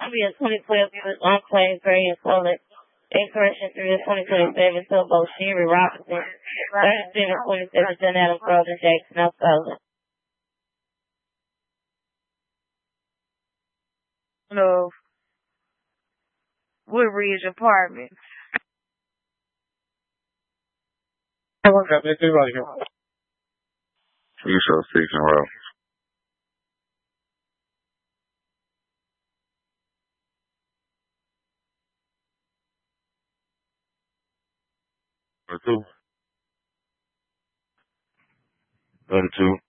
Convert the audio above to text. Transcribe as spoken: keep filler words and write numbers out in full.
Columbia twenty twelve U S Enclave Gray and Colored. Incorrection through the twenty twenty-seven Turbo Sherry Robinson. thirty-seven twenty-seven John Adams Road in Jackson, South Of Woodridge Apartments. You so six in a row. Thirty-two. Thirty-two.